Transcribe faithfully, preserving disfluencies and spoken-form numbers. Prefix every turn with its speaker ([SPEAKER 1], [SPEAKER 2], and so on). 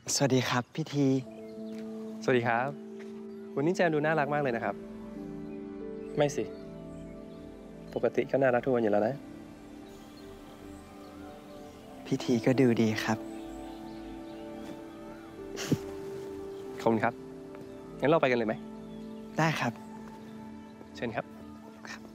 [SPEAKER 1] สวัสดีครับพี่ที
[SPEAKER 2] สวัสดีครับวันนี้แจมดูน่ารักมากเลยนะครับไม่สิปกติก็น่ารักทุกวันอยู่แล้วนะ
[SPEAKER 1] พี่ทีก็ดูดีครับ
[SPEAKER 2] ขอบคุณครับงั้นเราไปกันเลยไหม
[SPEAKER 1] ได้ครับ
[SPEAKER 2] เชิญครับ